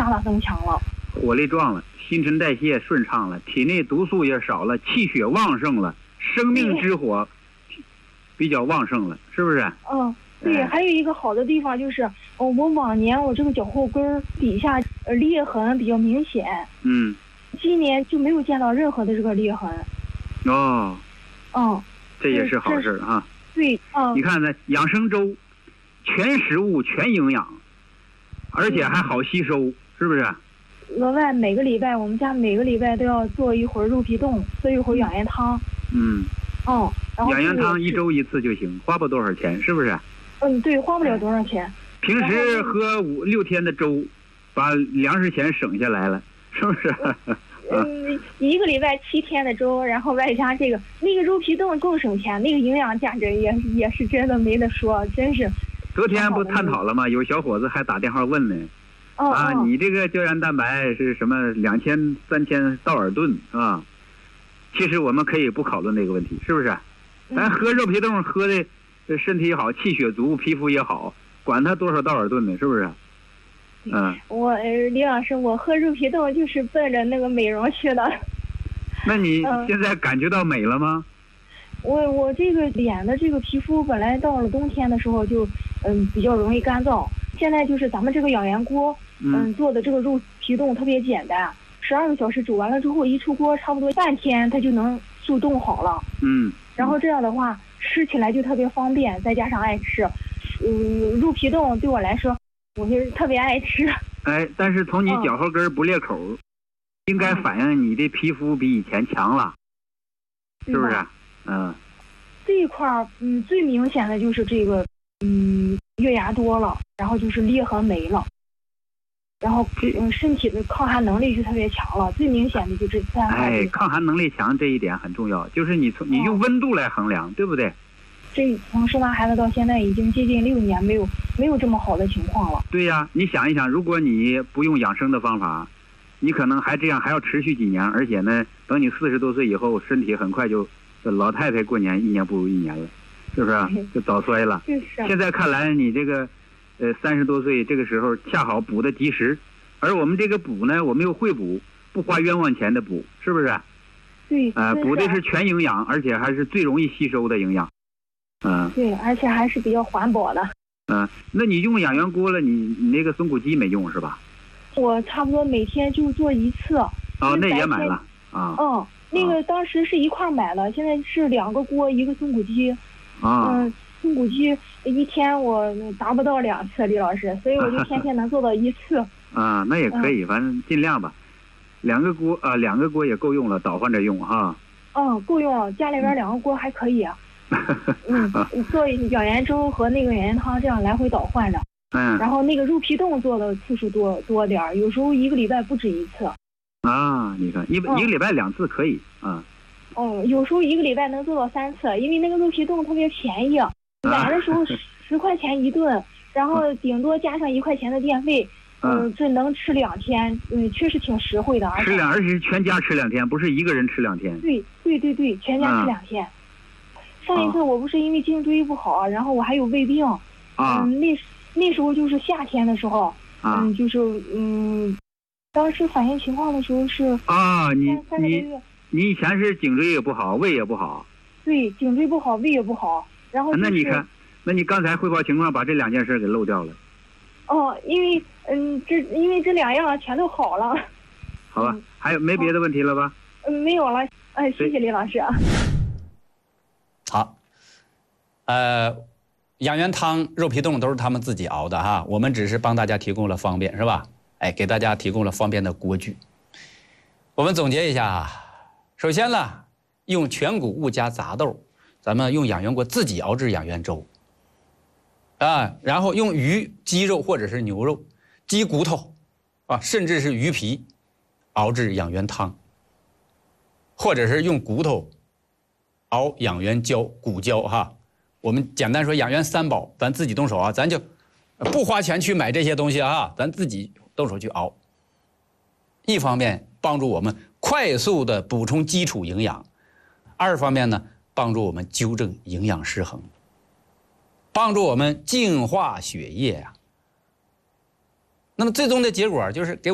大大增强了， 活力壮了，新陈代谢顺畅了，体内毒素也少了，气血旺盛了，生命之火比较旺盛了，是不是？ 对，还有一个好的地方就是，我往年我这个脚后跟底下裂痕比较明显，今年就没有见到任何的这个裂痕。 这也是好事啊。 对， 你看呢，养生粥，全食物全营养，而且还好吸收，是不是？ 额外我们家每个礼拜都要做一会儿肉皮冻，做一会儿养元汤。然后养元汤1周1次就行，花不多少钱，是不是？ 对，花不了多少钱。 平时喝5-6天的粥，把粮食钱省下来了，是不是？ 一个礼拜7天的粥，然后外加那个肉皮冻更省钱，那个营养价值也是真的没得说，真是。 昨天不探讨了吗？有小伙子还打电话问呢。你这个胶原蛋白是什么2000、3000道尔顿啊？其实我们可以不讨论这个问题，是不是？咱喝肉皮冻喝的身体好，气血足，皮肤也好，管它多少道尔顿呢，是不是？ 李老师，我喝肉皮冻就是奔着那个美容去的。 那你现在感觉到美了吗？ 我这个脸的这个皮肤本来到了冬天的时候就比较容易干燥，现在就是咱们这个养颜锅做的这个肉皮冻特别简单，12个小时煮完了之后一出锅差不多半天它就能速冻好了。然后这样的话吃起来就特别方便，再加上爱吃，肉皮冻对我来说我就是特别爱吃。 但是从你脚后跟不裂口，应该反映你的皮肤比以前强了，是不是？ 这一块最明显的就是这个月牙多了，然后就是裂痕没了，然后身体的抗寒能力就特别强了。最明显的就是抗寒能力强这一点很重要，就是你用温度来衡量，对不对？ 这从生完孩子到现在已经接近6年，没有这么好的情况了。 对呀，你想一想，如果你不用养生的方法，你可能还这样还要持续几年，而且呢，等你40多岁以后，身体很快就老太太过年1年不如1年了，是不是？就早衰了。现在看来你这个30多岁这个时候恰好补的及时，而我们这个补呢，我们又会补，不花冤枉钱的补，是不是？ 对。 补的是全营养，而且还是最容易吸收的营养。 对，而且还是比较环保的。 那你用养元锅了，你那个松骨鸡没用是吧？ 我差不多每天就做1次。 那也买了那个当时是一块买的，现在是2个锅1个松骨鸡。松骨鸡一天我达不到2次，李老师，所以我就天天能做到1次。 那也可以，反正尽量吧。2个锅也够用了，倒换着用哈。 够用了，家里边2个锅还可以。做养元粥和那个养元汤这样来回倒换着。然后那个肉皮冻做的次数多点，有时候1个礼拜不止1次。 你看一个礼拜2次可以有时候1个礼拜能做到3次，因为那个肉皮冻特别便宜，买的时候10块钱一顿，然后顶多加上1块钱的电费，这能吃2天，确实挺实惠的。而且全家吃2天，不是一个人吃2天。 对，全家吃2天。上一次我不是因为颈椎不好，然后我还有胃病，那时候就是夏天的时候，就是当时反映情况的时候是你以前是颈椎也不好，胃也不好。 对，颈椎不好，胃也不好，然后那你看，那你刚才汇报情况把这2件事给漏掉了。 因为这2样全都好了。 好吧，还有没别的问题了吧？ 没有了，谢谢李老师。 好，养元汤、肉皮冻都是他们自己熬的哈，我们只是帮大家提供了方便，是吧？给大家提供了方便的锅具。我们总结一下啊，首先呢，用全谷物加杂豆，咱们用养元锅自己熬制养元粥，然后用鱼、鸡肉或者是牛肉、鸡骨头甚至是鱼皮熬制养元汤，或者是用骨头熬养元胶、骨胶哈。我们简单说养元3宝，咱自己动手咱就不花钱去买这些东西咱自己动手去熬。一方面帮助我们快速的补充基础营养，二方面呢帮助我们纠正营养失衡，帮助我们净化血液那么最终的结果就是给